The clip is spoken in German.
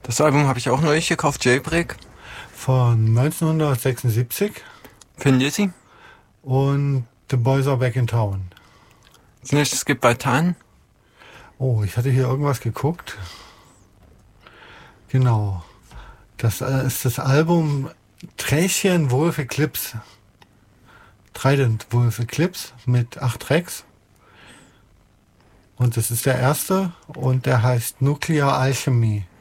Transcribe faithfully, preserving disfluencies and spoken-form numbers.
Das Album habe ich auch neulich gekauft, Jailbreak. Von neunzehnhundertsechsundsiebzig. Thin Lizzy. Und The Boys Are Back in Town. Das nächste Skip by Tan. Oh, ich hatte hier irgendwas geguckt. Genau. Das äh, ist das Album Thräschen Wolf Eclipse. Trident Wolf Eclipse mit acht Tracks. Und das ist der erste und der heißt Nuclear Alchemy.